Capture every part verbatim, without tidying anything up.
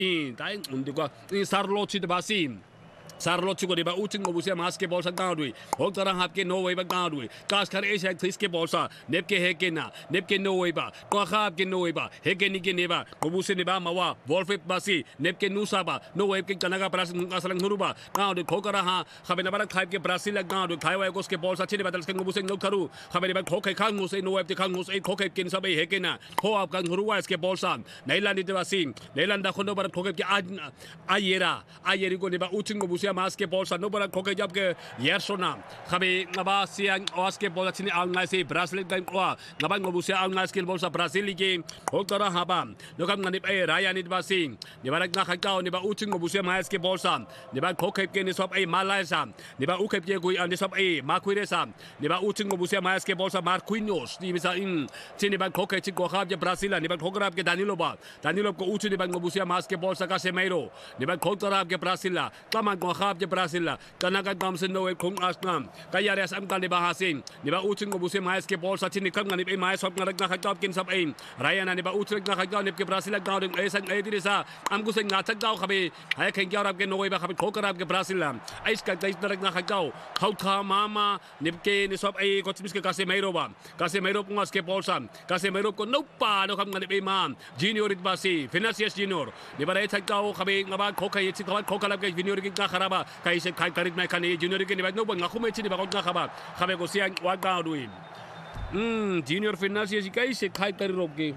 in dai undi kwa in sarlochi de basim Sarlochi ko diba uting ko busia basketball sa gaudwi hok tarang hap ke no way ba gaudwi kas khar asia this ke ball sa nep ke he ke na nep ke no way ba ko khap ke no way ba he ke ni ke neba ko busia neba mawa wolfip basi nep ke nusa ba no way ke kanaga pras asalang nuruba gaudwi khokara ha khabe na barak khai ke brazil la gaudwi khai way ko ke ball sa chini badal ke busia no kharu khabe ba khokai khang mus no way te khang mus e khokai kin sa be he ke na ho ap kang nuruwa ke ball sa nailan ni ba sing nailan da khono barak khokai ke ayera ayeri ko neba uting ko busia basketball sa no bara khokai jab ke yersona khabe ngaba siang basketball chini al ngai se brazil game wa ngaba ngobu se al ngai skill ball sa brazil game hokara haba no kam ngani e raya ni ba sing ni bara nga khakao ni ba uting ngobu se basketball sa ni ba khokai ke ni sop e malai sa ni ba ukhep ke gui ani sop e makuire sa ni ba uting ngobu se basketball sa marquinhos ni bisa in chini ba khokai chi ko khab je brazil ni ba khokara ke danilo ba danilo ko uting ni ba ngobu se basketball sa casemiro ni ba khokara ke brazil la tama ko khab je brazil la kanaga gam se no e khong asnam kaya res am kan ni ba hasin ni ba uting ngobu se basketball sa chini kam ngani e mai sop ngarak na khakao kin sop e raya na ni ba uting na khakao ni ke brazil ga ding e sang e dir sa am ku se nga thak gao khabe hai khen kya rap ke no e ba khabe khokara ke brazil la ais ka dais narak na khakao khau kha mama ni ke ni sop e ko chimis ke casemiro ba casemiro pungas ke ball sa casemiro ko no pa no kam ngani e man junior it basi financiers junior ni ba rai thak gao khabe ngaba khokai chi thawat khokala ke junior ki ka kharaba kai se khai karit mai khani junior ke ni ba no ba ngakhume chi ni ba ko nga khaba khabe ko siang wa ga duin um junior financiers kai se khai kari roke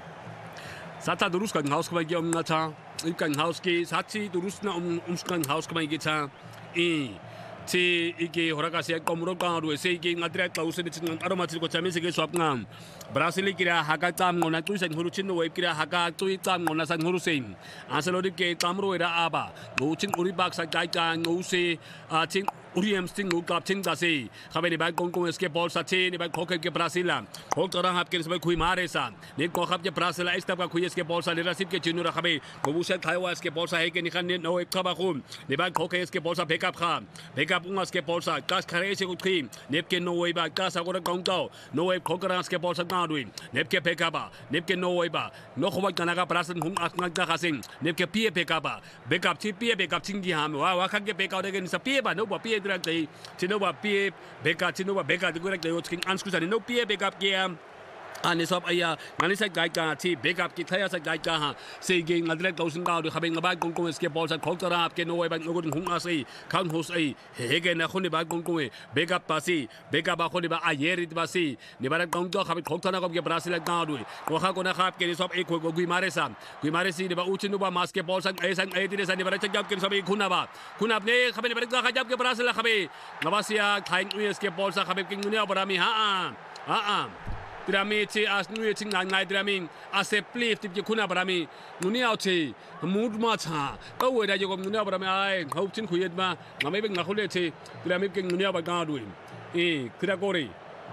sata durus kan haus kbai ge um na cha kan haus ke sachi durus na um um kan haus kbai ge cha e ti ike horaka se komro ka ru se ike ngadra tause ni chin aroma chi ko chami se ge swap ngam brazil kira haka tam ngona tu san huru chin no web kira haka tu tam ngona san huru sein asalodi ke tamro era aba go chin uri bak sa kai ka ngo se a chin uri em sting go kap chin da se khabe ni ba kong kong ke ball sa che ni ba khok ke brazil la hok tara hap ke se khui mare sa ni ko khap je brazil is tab ka khui ke ball sa ni rasip ke chinura khabe ko bu se thai was ke ball sa he ke ni khan ni no khaba khum ni ba khok ke ball sa backup kham backup ungas ke ball sa kas khare se ko khim nep ke no way ba kas agora kong tao no way khok ras ke ball sa na duin nep ke backup ba nep ke no way ba no khoba kana ka brazil hum at ngak ka khasing nep ke pie backup ba backup chi pie backup ching gi ham wa wa khak ke backup de ke sa pie ba no ba pie dra dei chino ba pie backup chino ba backup de ko de king ansku sa no pie backup ke am ani sop aya ngani sa gai ka chi backup ki thaya sa gai ka ha se ge ngadre tausin ka du khabe ngaba kong kong ke ball sa khok tara ke no way ba ngogun hung asai khang hos ai he ge na khoni ba kong kong backup pasi backup ba khoni ba ayerit basi ni bara kong to khabe khok tara ko ke brazil ka du ko kha ko na khap ke ni sop e ko gui mare sa gui mare si ni ba uchinu ba mas ke ball sa e sang e dire sa ni bara chak ke sop e khuna ba khuna ne khabe ni bara ka jab ke brazil khabe ngabasia thain us ke ball sa khabe king ni ba mi ha a ha a Drami che as nu ching ngai ngai drami as a plif tip khuna brami nuni au che mood ma cha ko we da yo nuni brami ai hau chin khuyet ma ngamai be ngakhule che drami ke nuni ba ga du e kira kore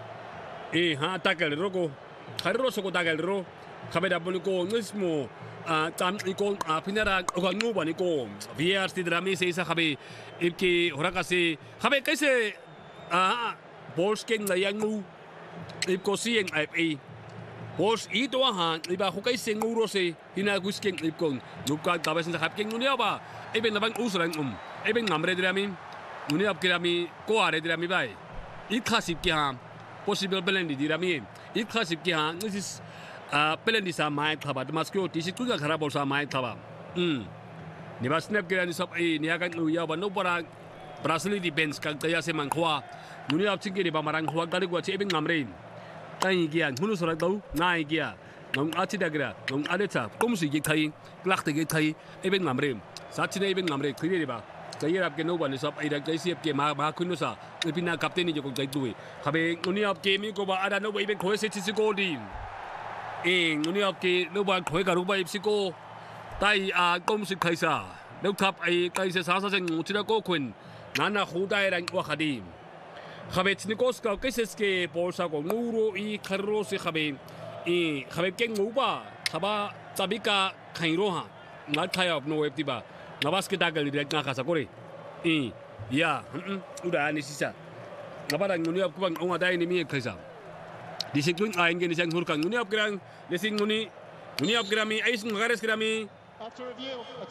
e ha takel rogo kharo so ko takel ro khabe da bol ko ngismo a tam ko a pinara ko nu ba ni ko vr ti drami se isa khabe ibki horaka se khabe kaise a bols king la yang nu ip ko sieng ip e bos i to ha iba ko kai seng uro se hina gusken ip kon nuka tabes sa hap king nunia ba e ben bang usrang um e ben ngamre drami nunia kirami ko are drami bai i khasip ki ha possible belendi dirami i khasip ki ha this is a belendi sa mai thaba maskio ti si tu ga khara bol sa mai thaba um ni ba snap kirani sop e nia kan nu ya ba no para brazil defense ka ya se man khwa nunia ching ki ba marang khwa ga ko che ben ngamre ai gia hunu sora dau ngai gia ngong achi dagra ngong aleta komsu gi thai klak te gi thai eben ngamre sachine eben ngamre khiri ba kai rap ke no ban sop ai da kai siep ke ma ma khunu sa ipina captain ni jo jai tu khabe nguni ap ke mi ko ba ada no eben khoi se chi ko di e nguni ap ke no ba khoi ka ru ba ip si ko tai a komsu khai sa no thap ai kai se sa sa seng chi da ko khun nana khu dai ran wa khadi khabe chnikos ka keses ke bolsa ko nguro i kharro se khabe i khabe ke nguba khaba tabika khairo ha na khaya no web tiba ngabas ke dagal direct na khasa kore i ya uda ni sisa ngabara nguni ap kubang onga dai ni mi khaisa disik lung ain ge ni sang hur kang nguni ap grang disik nguni nguni ap grami ais ngagares grami After review,